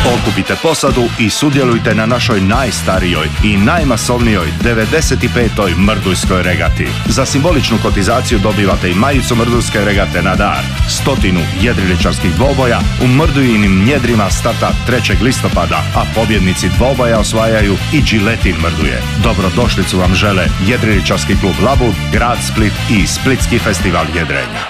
Okupite posadu i sudjelujte na našoj najstarijoj i najmasovnijoj 95. Mrdujskoj regati. Za simboličnu kotizaciju dobivate i majicu Mrdujske regate na dar. 100 jedriličarskih dvoboja u Mrdujinim njedrima starta 3. listopada, a pobjednici dvoboja osvajaju i džiletin Mrduje. Dobrodošlicu vam žele Jedriličarski klub Labud, grad Split i Splitski festival jedrenja.